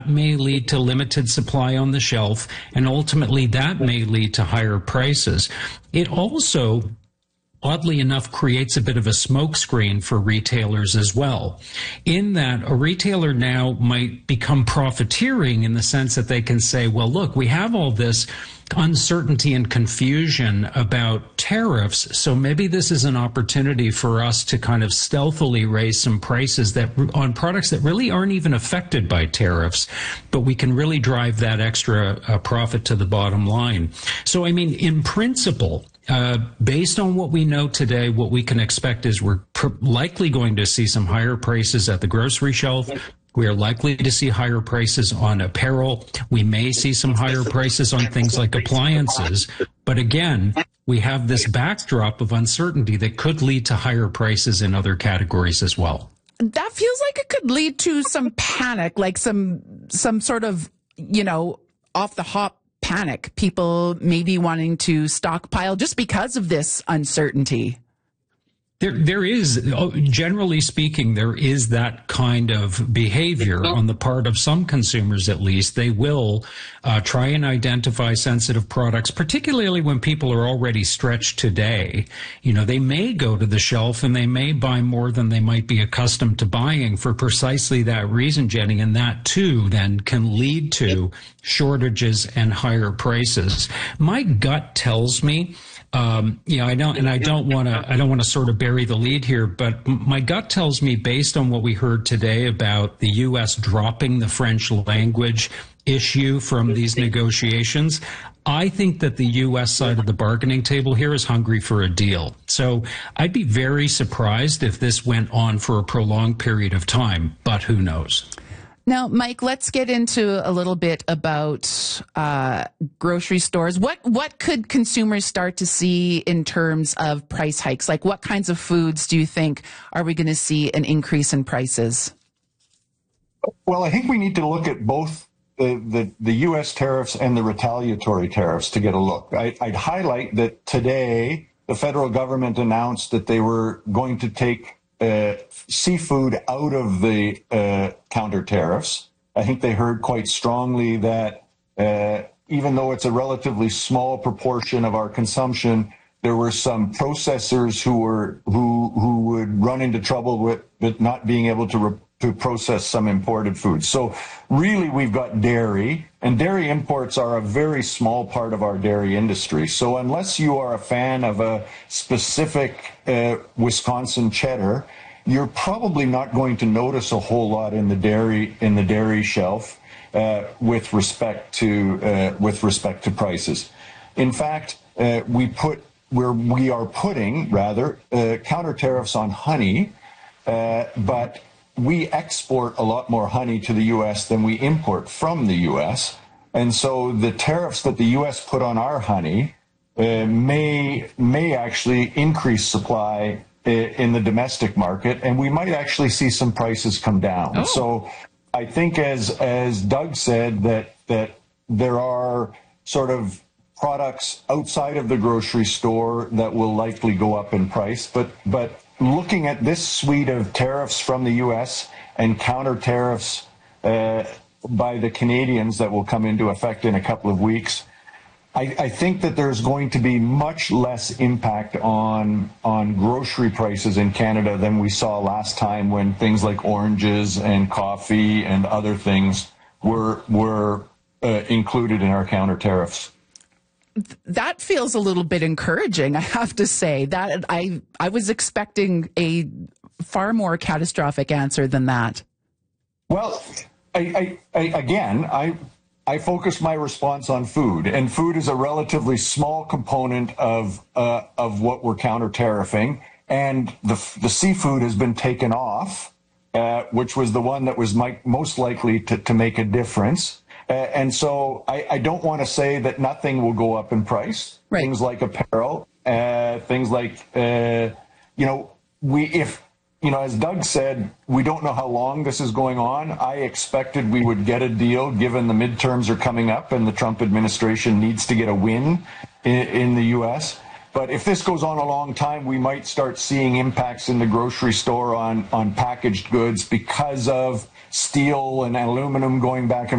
may lead to limited supply on the shelf, and ultimately that may lead to higher prices. It also, oddly enough, creates a bit of a smokescreen for retailers as well, in that a retailer now might become profiteering in the sense that they can say, well, look, we have all this uncertainty and confusion about tariffs, so maybe this is an opportunity for us to kind of stealthily raise some prices that on products that really aren't even affected by tariffs, but we can really drive that extra profit to the bottom line. So, I mean, in principle, based on what we know today, what we can expect is we're likely going to see some higher prices at the grocery shelf. We are likely to see higher prices on apparel. We may see some higher prices on things like appliances. But again, we have this backdrop of uncertainty that could lead to higher prices in other categories as well. That feels like it could lead to some panic, like some sort of, off the hop panic. People maybe wanting to stockpile just because of this uncertainty. There is, generally speaking, there is that kind of behavior on the part of some consumers, at least. They will try and identify sensitive products, particularly when people are already stretched today. They may go to the shelf and they may buy more than they might be accustomed to buying for precisely that reason, Jenny, and that too then can lead to shortages and higher prices. My gut tells me, I don't want to sort of bury the lead here, but my gut tells me, based on what we heard today about the U.S. dropping the French language issue from these negotiations, I think that the U.S. side of the bargaining table here is hungry for a deal. So I'd be very surprised if this went on for a prolonged period of time, but who knows? Now, Mike, let's get into a little bit about grocery stores. What could consumers start to see in terms of price hikes? Like, what kinds of foods do you think are we going to see an increase in prices? Well, I think we need to look at both the U.S. tariffs and the retaliatory tariffs to get a look. I'd highlight that today the federal government announced that they were going to take seafood out of the counter tariffs. I think they heard quite strongly that even though it's a relatively small proportion of our consumption, there were some processors who would run into trouble with not being able to process some imported foods. So really, we've got dairy, and dairy imports are a very small part of our dairy industry. So unless you are a fan of a specific Wisconsin cheddar, you're probably not going to notice a whole lot in the dairy shelf with respect to prices. In fact, we are putting counter tariffs on honey, but we export a lot more honey to the U.S. than we import from the U.S. And so the tariffs that the U.S. put on our honey may actually increase supply in the domestic market, and we might actually see some prices come down. Oh. So I think, as Doug said, that there are sort of products outside of the grocery store that will likely go up in price, but looking at this suite of tariffs from the U.S. and counter tariffs by the Canadians that will come into effect in a couple of weeks, I think that there's going to be much less impact on grocery prices in Canada than we saw last time, when things like oranges and coffee and other things were included in our counter tariffs. That feels a little bit encouraging, I have to say. That I was expecting a far more catastrophic answer than that. Well, I focus my response on food, and food is a relatively small component of what we're counter tariffing, and the seafood has been taken off, which was the one that was most likely to make a difference. And so I don't want to say that nothing will go up in price. Right. Things like apparel, things like, as Doug said, we don't know how long this is going on. I expected we would get a deal given the midterms are coming up and the Trump administration needs to get a win in the U.S. But if this goes on a long time, we might start seeing impacts in the grocery store on packaged goods because of steel and aluminum going back and